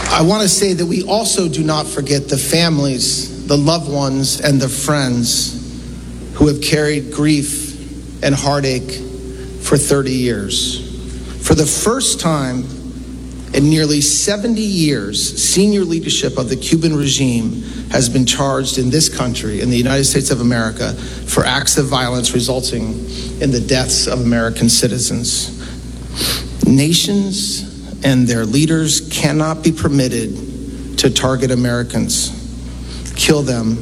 I want to say that we also do not forget the families, the loved ones, and the friends who have carried grief and heartache for 30 years. For the first time in nearly 70 years, senior leadership of the Cuban regime has been charged in this country, in the United States of America, for acts of violence resulting in the deaths of American citizens. Nations and their leaders cannot be permitted to target Americans, kill them,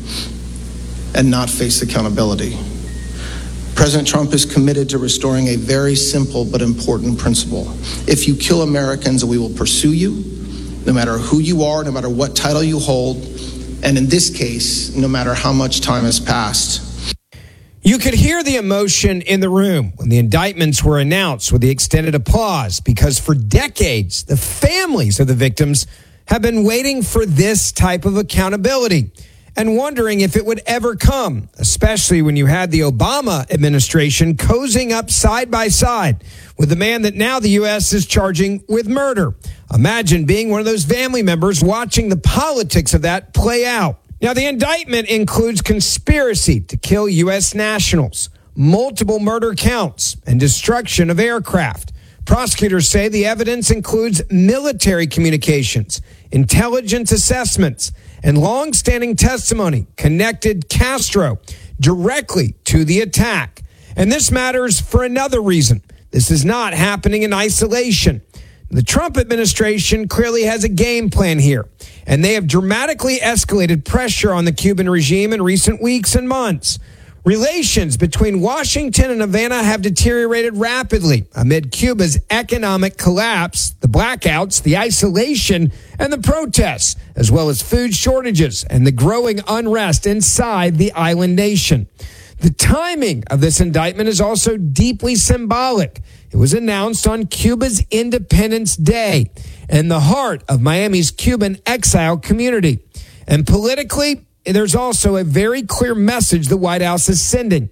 and not face accountability. President Trump is committed to restoring a very simple but important principle. If you kill Americans, we will pursue you, no matter who you are, no matter what title you hold, and in this case, no matter how much time has passed. You could hear the emotion in the room when the indictments were announced with the extended applause, because for decades, the families of the victims have been waiting for this type of accountability and wondering if it would ever come, especially when you had the Obama administration cozying up side by side with the man that now the U.S. is charging with murder. Imagine being one of those family members watching the politics of that play out. Now, the indictment includes conspiracy to kill U.S. nationals, multiple murder counts, and destruction of aircraft. Prosecutors say the evidence includes military communications, intelligence assessments, and long-standing testimony connected Castro directly to the attack. And this matters for another reason. This is not happening in isolation. The Trump administration clearly has a game plan here, and they have dramatically escalated pressure on the Cuban regime in recent weeks and months. Relations between Washington and Havana have deteriorated rapidly amid Cuba's economic collapse, the blackouts, the isolation, and the protests, as well as food shortages and the growing unrest inside the island nation. The timing of this indictment is also deeply symbolic. It was announced on Cuba's Independence Day in the heart of Miami's Cuban exile community. And politically, there's also a very clear message the White House is sending.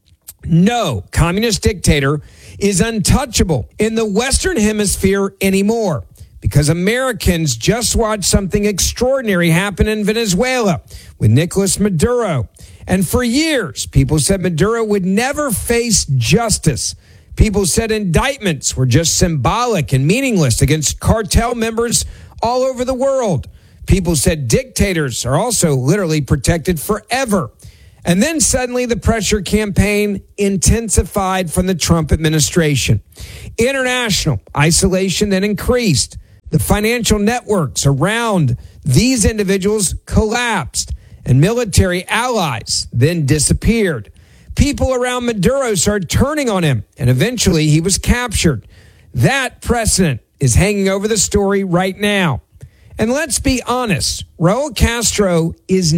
No communist dictator is untouchable in the Western Hemisphere anymore, because Americans just watched something extraordinary happen in Venezuela with Nicolas Maduro. And for years, people said Maduro would never face justice. People said indictments were just symbolic and meaningless against cartel members all over the world. People said dictators are also literally protected forever. And then suddenly the pressure campaign intensified from the Trump administration. International isolation then increased. The financial networks around these individuals collapsed, and military allies then disappeared. People around Maduro started turning on him, and eventually he was captured. That precedent is hanging over the story right now. And let's be honest, Raul Castro is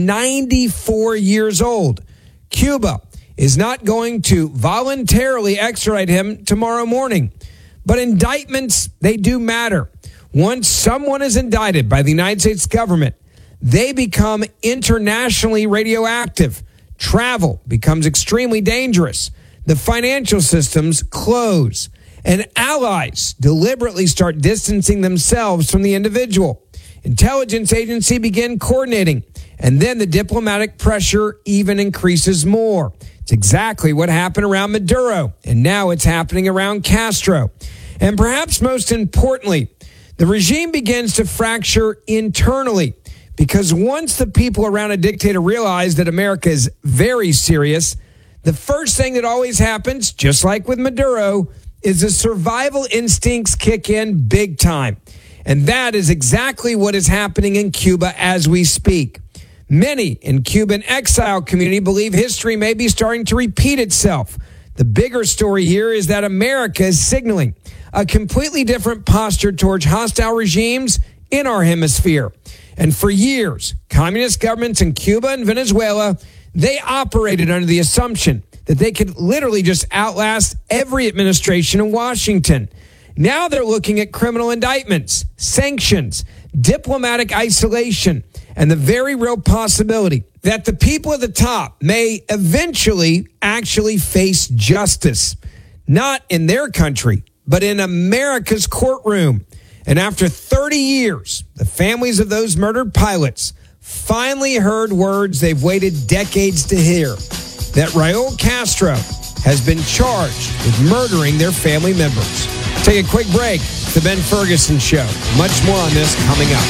94 years old. Cuba is not going to voluntarily extradite him tomorrow morning. But indictments, they do matter. Once someone is indicted by the United States government, they become internationally radioactive. Travel becomes extremely dangerous. The financial systems close, and allies deliberately start distancing themselves from the individual. Intelligence agencies begin coordinating, and then the diplomatic pressure even increases more. It's exactly what happened around Maduro, and now it's happening around Castro. And perhaps most importantly, the regime begins to fracture internally, because once the people around a dictator realize that America is very serious, the first thing that always happens, just like with Maduro, is the survival instincts kick in big time. And that is exactly what is happening in Cuba as we speak. Many in Cuban exile community believe history may be starting to repeat itself. The bigger story here is that America is signaling a completely different posture towards hostile regimes in our hemisphere. And for years, communist governments in Cuba and Venezuela, they operated under the assumption that they could literally just outlast every administration in Washington. Now they're looking at criminal indictments, sanctions, diplomatic isolation, and the very real possibility that the people at the top may eventually actually face justice, not in their country, but in America's courtroom. And after 30 years, the families of those murdered pilots finally heard words they've waited decades to hear, that Raul Castro has been charged with murdering their family members. Take a quick break. The Ben Ferguson Show. Much more on this coming up.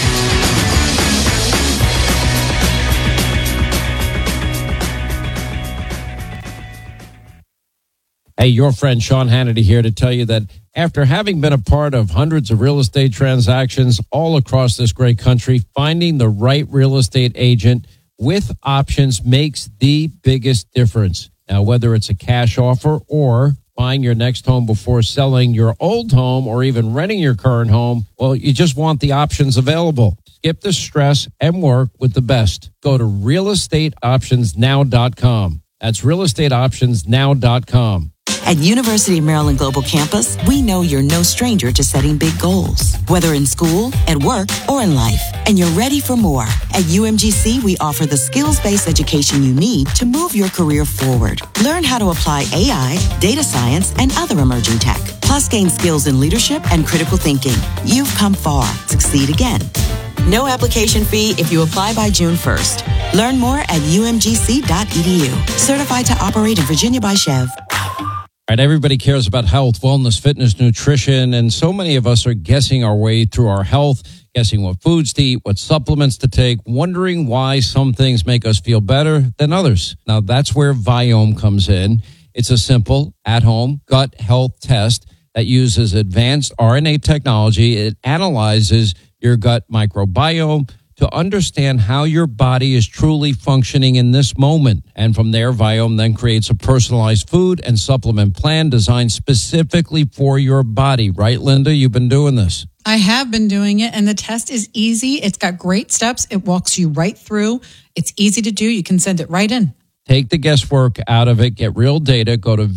Hey, your friend Sean Hannity here to tell you that after having been a part of hundreds of real estate transactions all across this great country, finding the right real estate agent with options makes the biggest difference. Now, whether it's a cash offer or buying your next home before selling your old home or even renting your current home, well, you just want the options available. Skip the stress and work with the best. Go to realestateoptionsnow.com. That's realestateoptionsnow.com. At University of Maryland Global Campus, we know you're no stranger to setting big goals, whether in school, at work, or in life, and you're ready for more. At UMGC, we offer the skills-based education you need to move your career forward. Learn how to apply AI, data science, and other emerging tech, plus gain skills in leadership and critical thinking. You've come far. Succeed again. No application fee if you apply by June 1st. Learn more at umgc.edu. Certified to operate in Virginia by Chev. All right, everybody cares about health, wellness, fitness, nutrition, and so many of us are guessing our way through our health, guessing what foods to eat, what supplements to take, wondering why some things make us feel better than others. Now, that's where Viome comes in. It's a simple, at-home gut health test that uses advanced RNA technology. It analyzes your gut microbiome to understand how your body is truly functioning in this moment. And from there, Viome then creates a personalized food and supplement plan designed specifically for your body. Right, Linda? You've been doing this. I have been doing it, and the test is easy. It's got great steps. It walks you right through. It's easy to do. You can send it right in. Take the guesswork out of it. Get real data. Go to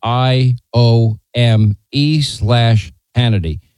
VIOME/Hannity.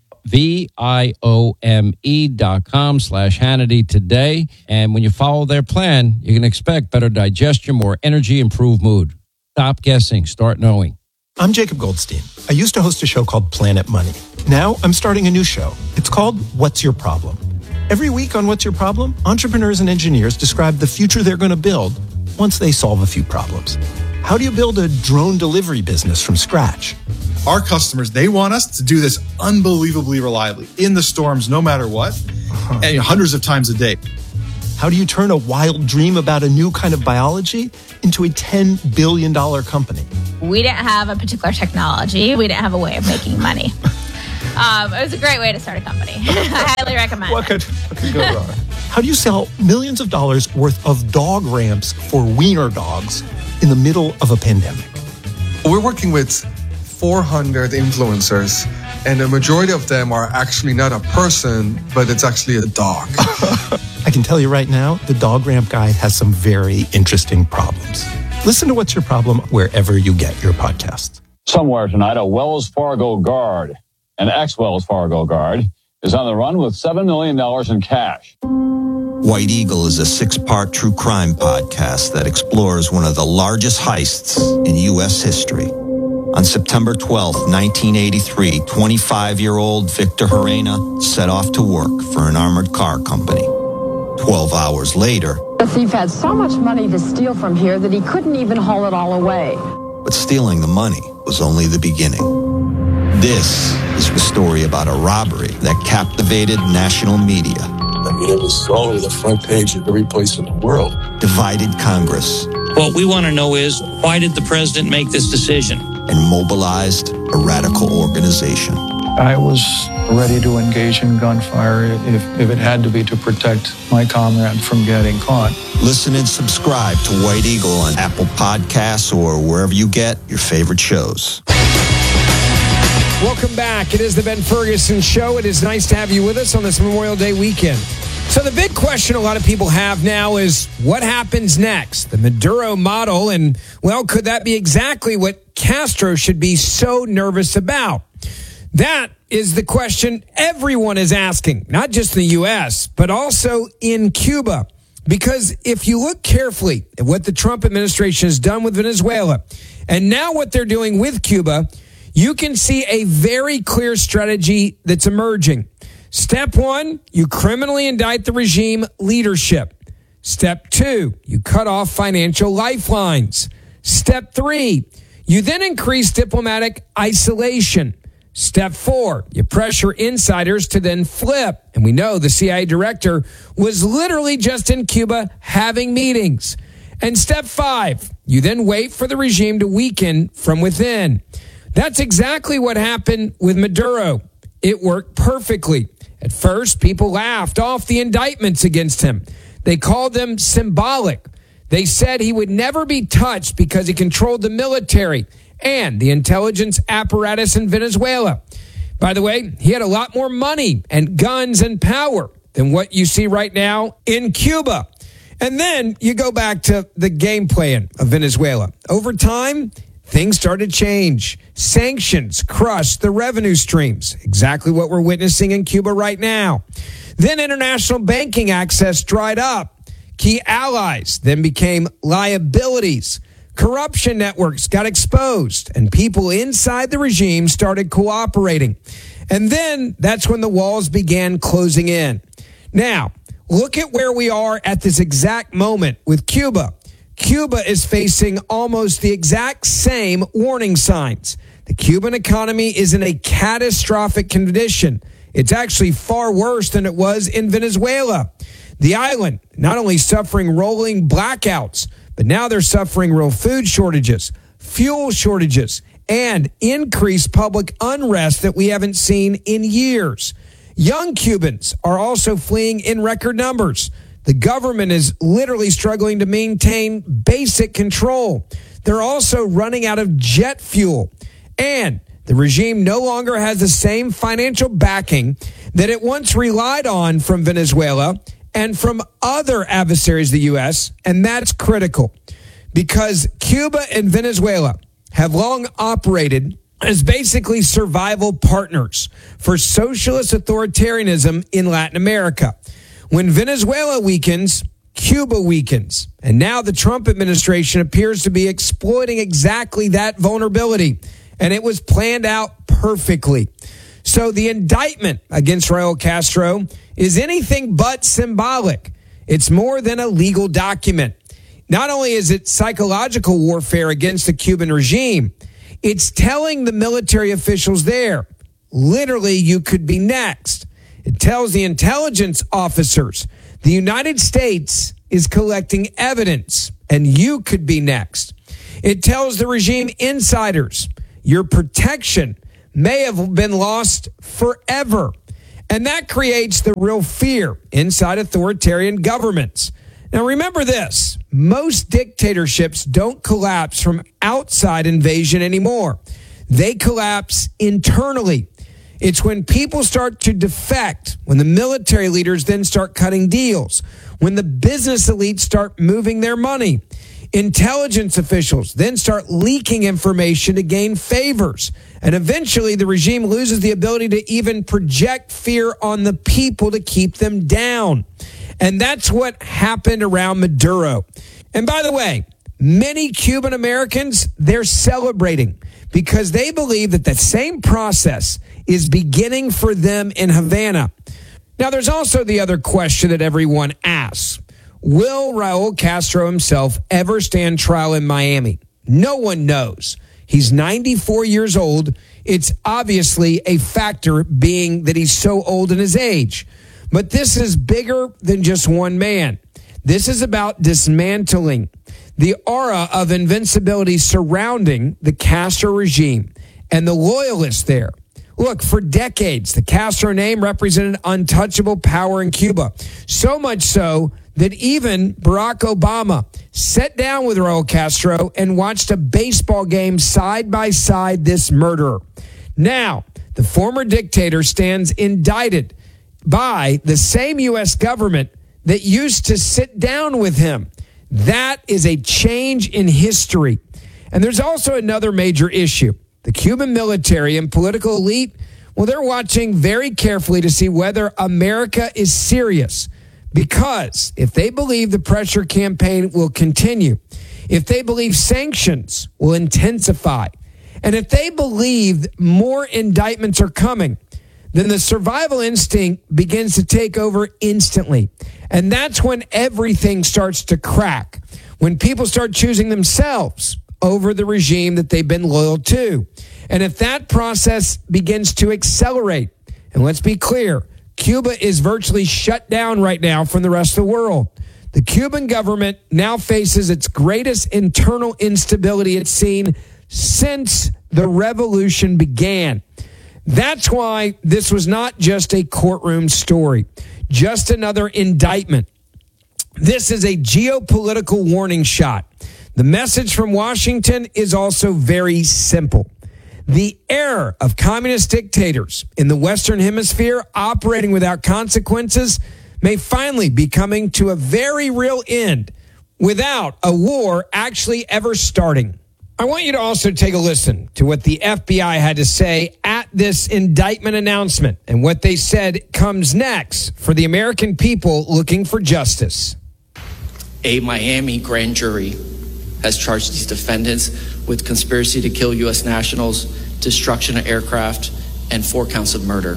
VIOME.com/Hannity today. And when you follow their plan, you can expect better digestion, more energy, improved mood. Stop guessing. Start knowing. I'm Jacob Goldstein. I used to host a show called Planet Money. Now I'm starting a new show. It's called What's Your Problem? Every week on What's Your Problem, entrepreneurs and engineers describe the future they're going to build once they solve a few problems. How do you build a drone delivery business from scratch? Our customers, they want us to do this unbelievably reliably in the storms, no matter what, and hundreds of times a day. How do you turn a wild dream about a new kind of biology into a $10 billion company? We didn't have a particular technology. We didn't have a way of making money. It was a great way to start a company. I highly recommend What could go wrong? How do you sell millions of dollars worth of dog ramps for wiener dogs in the middle of a pandemic? We're working with 400 influencers, and the majority of them are actually not a person, but it's actually a dog. I can tell you right now, the Dog Ramp Guide has some very interesting problems. Listen to What's Your Problem wherever you get your podcasts. Somewhere tonight, a Wells Fargo guard, an ex-Wells Fargo guard, is on the run with $7 million in cash. White Eagle is a 6-part true crime podcast that explores one of the largest heists in U.S. history. On September 12, 1983, 25-year-old Victor Herrera set off to work for an armored car company. 12 hours later, the thief had so much money to steal from here that he couldn't even haul it all away. But stealing the money was only the beginning. This is the story about a robbery that captivated national media. I mean, it was all over the front page of every place in the world. Divided Congress. What we want to know is, why did the president make this decision? And mobilized a radical organization. I was ready to engage in gunfire if it had to be to protect my comrade from getting caught. Listen and subscribe to White Eagle on Apple Podcasts or wherever you get your favorite shows. Welcome back. It is the Ben Ferguson Show. It is nice to have you with us on this Memorial Day weekend. So the big question a lot of people have now is, what happens next? The Maduro model, and, well, could that be exactly what Castro should be so nervous about? That is the question everyone is asking, not just in the U.S., but also in Cuba. Because if you look carefully at what the Trump administration has done with Venezuela, and now what they're doing with Cuba, you can see a very clear strategy that's emerging. Step 1, you criminally indict the regime leadership. Step 2, you cut off financial lifelines. Step 3, you then increase diplomatic isolation. Step 4, you pressure insiders to then flip. And we know the CIA director was literally just in Cuba having meetings. And step 5, you then wait for the regime to weaken from within. That's exactly what happened with Maduro. It worked perfectly. At first, people laughed off the indictments against him. They called them symbolic. They said he would never be touched because he controlled the military and the intelligence apparatus in Venezuela. By the way, he had a lot more money and guns and power than what you see right now in Cuba. And then you go back to the game plan of Venezuela. Over time, things started to change. Sanctions crushed the revenue streams, exactly what we're witnessing in Cuba right now. Then international banking access dried up. Key allies then became liabilities. Corruption networks got exposed, and people inside the regime started cooperating. And then that's when the walls began closing in. Now, look at where we are at this exact moment with Cuba. Cuba is facing almost the exact same warning signs. The Cuban economy is in a catastrophic condition. It's actually far worse than it was in Venezuela. The island not only suffering rolling blackouts, but now they're suffering real food shortages, fuel shortages, and increased public unrest that we haven't seen in years. Young Cubans are also fleeing in record numbers. The government is literally struggling to maintain basic control. They're also running out of jet fuel. And the regime no longer has the same financial backing that it once relied on from Venezuela and from other adversaries of the U.S., and that's critical because Cuba and Venezuela have long operated as basically survival partners for socialist authoritarianism in Latin America. When Venezuela weakens, Cuba weakens. And now the Trump administration appears to be exploiting exactly that vulnerability. And it was planned out perfectly. So the indictment against Raul Castro is anything but symbolic. It's more than a legal document. Not only is it psychological warfare against the Cuban regime, it's telling the military officials there, literally, you could be next. It tells the intelligence officers the United States is collecting evidence and you could be next. It tells the regime insiders your protection may have been lost forever. And that creates the real fear inside authoritarian governments. Now remember this, most dictatorships don't collapse from outside invasion anymore. They collapse internally. It's when people start to defect, when the military leaders then start cutting deals, when the business elites start moving their money. Intelligence officials then start leaking information to gain favors. And eventually the regime loses the ability to even project fear on the people to keep them down. And that's what happened around Maduro. And by the way, many Cuban Americans, they're celebrating because they believe that the same process is beginning for them in Havana. Now, there's also the other question that everyone asks. Will Raul Castro himself ever stand trial in Miami? No one knows. He's 94 years old. It's obviously a factor being that he's so old in his age. But this is bigger than just one man. This is about dismantling the aura of invincibility surrounding the Castro regime and the loyalists there. Look, for decades, the Castro name represented untouchable power in Cuba. So much so that even Barack Obama sat down with Raul Castro and watched a baseball game side by side this murderer. Now, the former dictator stands indicted by the same U.S. government that used to sit down with him. That is a change in history. And there's also another major issue. The Cuban military and political elite, well, they're watching very carefully to see whether America is serious. Because if they believe the pressure campaign will continue, if they believe sanctions will intensify, and if they believe more indictments are coming, then the survival instinct begins to take over instantly. And that's when everything starts to crack, when people start choosing themselves over the regime that they've been loyal to. And if that process begins to accelerate, and let's be clear, Cuba is virtually shut down right now from the rest of the world. The Cuban government now faces its greatest internal instability it's seen since the revolution began. That's why this was not just a courtroom story, just another indictment. This is a geopolitical warning shot. The message from Washington is also very simple. The era of communist dictators in the Western Hemisphere operating without consequences may finally be coming to a very real end without a war actually ever starting. I want you to also take a listen to what the FBI had to say at this indictment announcement and what they said comes next for the American people looking for justice. A Miami grand jury has charged these defendants with conspiracy to kill U.S. nationals, destruction of aircraft, and 4 counts of murder.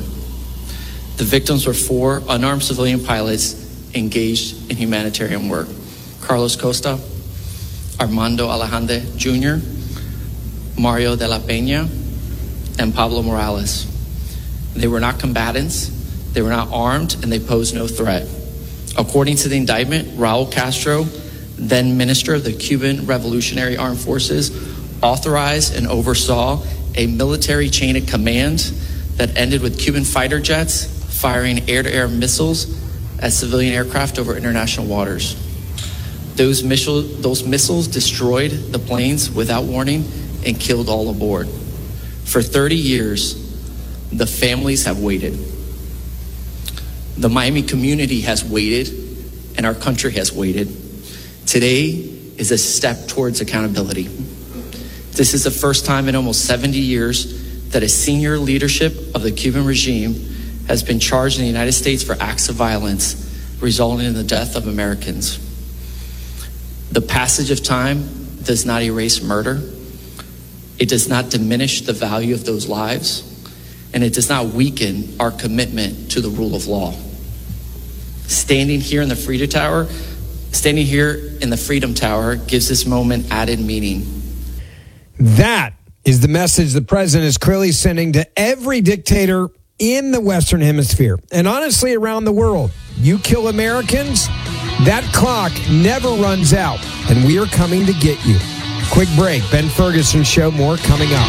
The victims were 4 unarmed civilian pilots engaged in humanitarian work. Carlos Costa, Armando Alejandre Jr., Mario de la Peña, and Pablo Morales. They were not combatants, they were not armed, and they posed no threat. According to the indictment, Raul Castro, then Minister of the Cuban Revolutionary Armed Forces, authorized and oversaw a military chain of command that ended with Cuban fighter jets firing air-to-air missiles at civilian aircraft over international waters. Those missiles destroyed the planes without warning and killed all aboard. For 30 years, the families have waited. The Miami community has waited, and our country has waited. Today is a step towards accountability. This is the first time in almost 70 years that a senior leadership of the Cuban regime has been charged in the United States for acts of violence resulting in the death of Americans. The passage of time does not erase murder. It does not diminish the value of those lives, and it does not weaken our commitment to the rule of law. Standing here in the Freedom Tower gives this moment added meaning. That is the message the president is clearly sending to every dictator in the Western Hemisphere and honestly around the world. You kill Americans, that clock never runs out, and we are coming to get you. Quick break. Ben Ferguson Show. More coming up.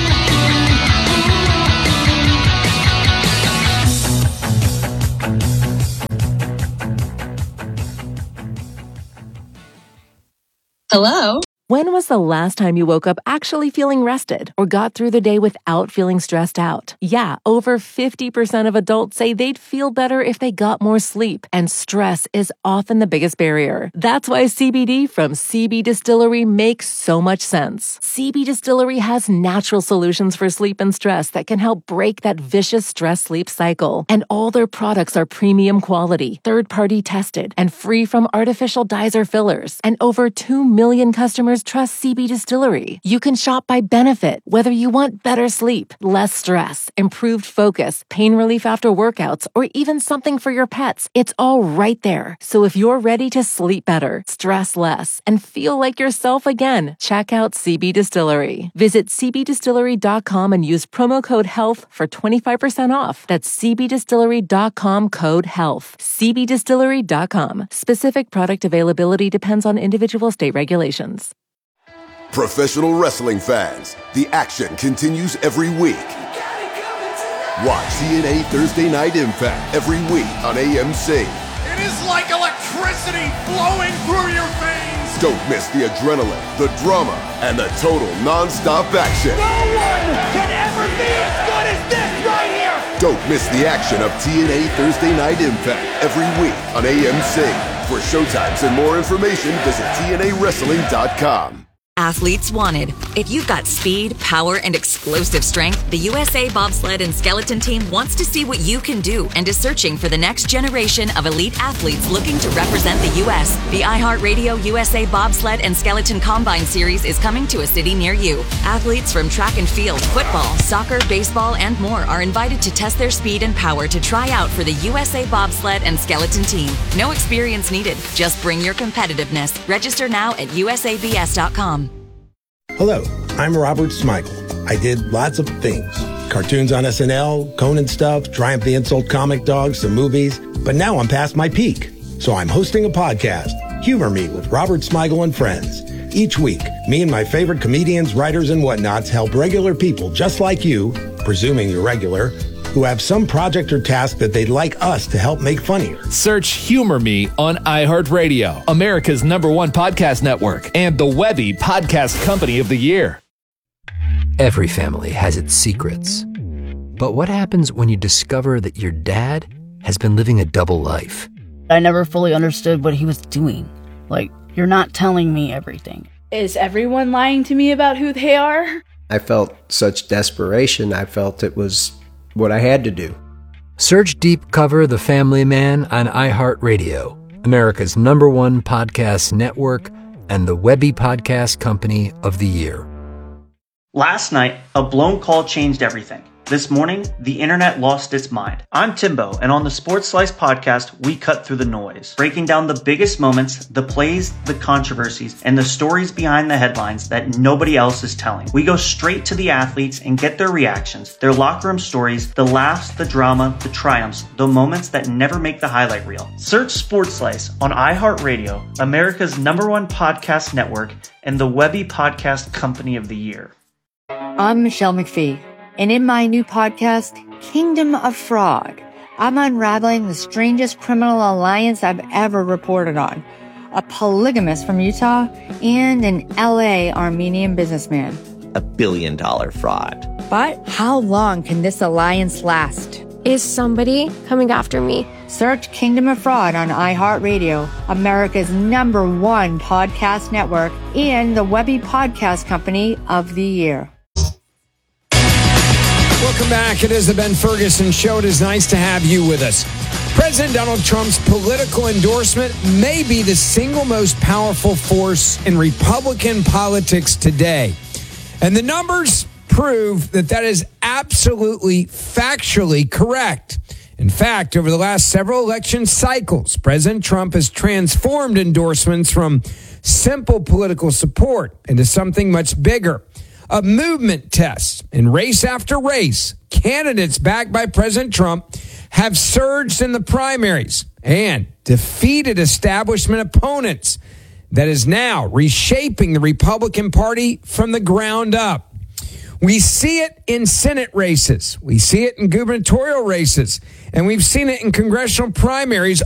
Hello? When was the last time you woke up actually feeling rested or got through the day without feeling stressed out? Yeah, over 50% of adults say they'd feel better if they got more sleep, and stress is often the biggest barrier. That's why CBD from CB Distillery makes so much sense. CB Distillery has natural solutions for sleep and stress that can help break that vicious stress-sleep cycle. And all their products are premium quality, third-party tested, and free from artificial dyes or fillers. And over 2 million customers trust CB Distillery. You can shop by benefit, whether you want better sleep, less stress, improved focus, pain relief after workouts, or even something for your pets. It's all right there. So if you're ready to sleep better, stress less, and feel like yourself again, check out CB Distillery. Visit cbdistillery.com and use promo code HEALTH for 25% off. That's cbdistillery.com code HEALTH. cbdistillery.com. Specific product availability depends on individual state regulations. Professional wrestling fans, the action continues every week. Watch TNA Thursday Night Impact every week on AMC. It is like electricity flowing through your veins. Don't miss the adrenaline, the drama, and the total non-stop action. No one can ever be as good as this right here. Don't miss the action of TNA Thursday Night Impact every week on AMC. For showtimes and more information, visit TNAWrestling.com. Athletes wanted. If you've got speed, power, and explosive strength, the USA Bobsled and Skeleton Team wants to see what you can do and is searching for the next generation of elite athletes looking to represent the U.S. The iHeartRadio USA Bobsled and Skeleton Combine Series is coming to a city near you. Athletes from track and field, football, soccer, baseball, and more are invited to test their speed and power to try out for the USA Bobsled and Skeleton Team. No experience needed. Just bring your competitiveness. Register now at usabs.com. Hello, I'm Robert Smigel. I did lots of things. Cartoons on SNL, Conan stuff, Triumph the Insult comic dogs, some movies. But now I'm past my peak. So I'm hosting a podcast, Humor Me with Robert Smigel and Friends. Each week, me and my favorite comedians, writers, and whatnots help regular people just like you, presuming you're regular, who have some project or task that they'd like us to help make funnier. Search Humor Me on iHeartRadio, America's #1 podcast network, and the Webby Podcast Company of the Year. Every family has its secrets. But what happens when you discover that your dad has been living a double life? I never fully understood what he was doing. Like, you're not telling me everything. Is everyone lying to me about who they are? I felt such desperation. I felt it was what I had to do. Search Deep Cover The Family Man on iHeartRadio, America's #1 podcast network, and the Webby Podcast Company of the Year. Last night, a blown call changed everything. This morning, the internet lost its mind. I'm Timbo, and on the Sports Slice podcast, we cut through the noise, breaking down the biggest moments, the plays, the controversies, and the stories behind the headlines that nobody else is telling. We go straight to the athletes and get their reactions, their locker room stories, the laughs, the drama, the triumphs, the moments that never make the highlight reel. Search Sports Slice on iHeartRadio, America's #1 podcast network, and the Webby Podcast Company of the Year. I'm Michelle McPhee. And in my new podcast, Kingdom of Fraud, I'm unraveling the strangest criminal alliance I've ever reported on. A polygamist from Utah and an LA Armenian businessman. $1 billion fraud. But how long can this alliance last? Is somebody coming after me? Search Kingdom of Fraud on iHeartRadio, America's #1 podcast network, and the Webby Podcast Company of the Year. Welcome back. It is the Ben Ferguson Show. It is nice to have you with us. President Donald Trump's political endorsement may be the single most powerful force in Republican politics today. And the numbers prove that that is absolutely factually correct. In fact, over the last several election cycles, President Trump has transformed endorsements from simple political support into something much bigger. A movement test. In race after race, candidates backed by President Trump have surged in the primaries and defeated establishment opponents that is now reshaping the Republican Party from the ground up. We see it in Senate races. We see it in gubernatorial races. And we've seen it in congressional primaries